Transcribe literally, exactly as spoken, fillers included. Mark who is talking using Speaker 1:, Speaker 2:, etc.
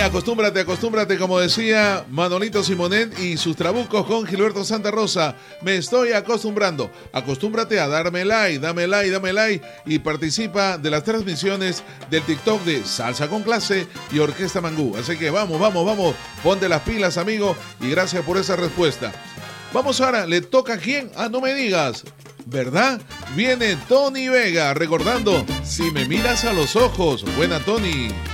Speaker 1: acostúmbrate, acostúmbrate, como decía Manolito Simonet y sus trabucos con Gilberto Santa Rosa. Me estoy acostumbrando. Acostúmbrate a darme like, dame like, dame like y participa de las transmisiones del TikTok de Salsa con Clase y Orquesta Mangú. Así que vamos, vamos, vamos, ponte las pilas, amigo, y gracias por esa respuesta. Vamos ahora, ¿le toca a quién? Ah, no me digas, ¿verdad? Viene Tony Vega recordando Si me miras a los ojos. Buena, Tony.